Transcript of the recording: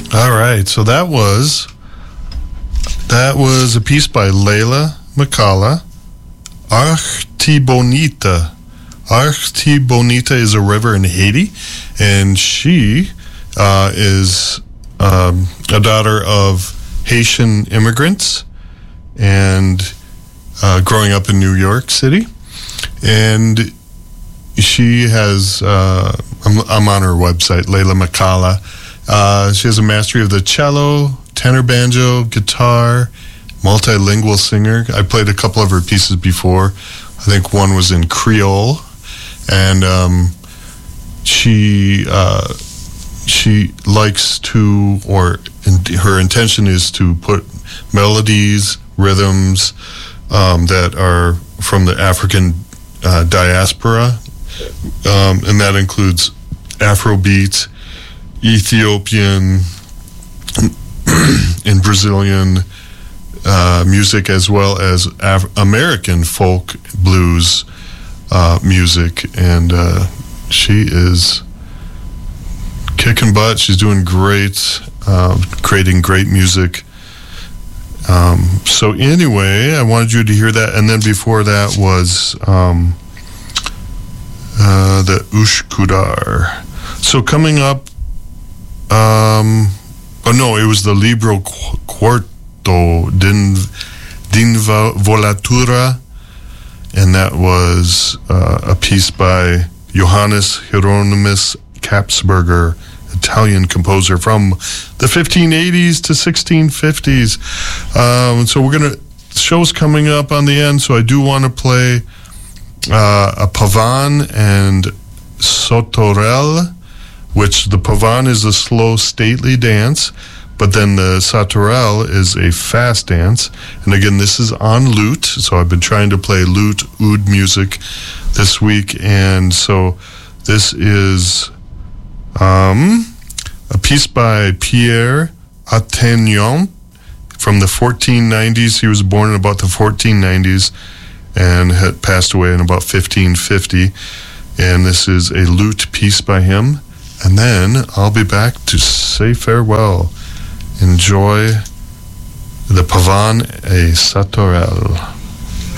All right, so that was a piece by Leila Makala, Artibonita. Artibonita is a river in Haiti, and she is a daughter of Haitian immigrants and growing up in New York City. And she has, I'm on her website, Leila Makala. She has a mastery of the cello, tenor banjo, guitar, multilingual singer. I played a couple of her pieces before. I think one was in Creole. And she likes to, or her intention is to put melodies, rhythms that are from the African diaspora, and that includes Afrobeat, Ethiopian, and Brazilian music, as well as American folk blues music, and she is kicking butt. She's doing great, creating great music. So anyway, I wanted you to hear that, and then before that was the Ushkudar. So coming up, it was the Libro Quarto d'Involatura, and that was a piece by Johannes Hieronymus Kapsberger, Italian composer from the 1580s to 1650s. So the show's coming up on the end, so I do want to play a Pavan and Sauterelle, which the Pavan is a slow, stately dance, but then the Sauterelle is a fast dance. And again, this is on lute, so I've been trying to play lute, oud music this week, and so this is a piece by Pierre Attenion from the 1490s. He was born in about the 1490s and had passed away in about 1550. And this is a lute piece by him. And then I'll be back to say farewell. Enjoy the Pavan et Sauterelle.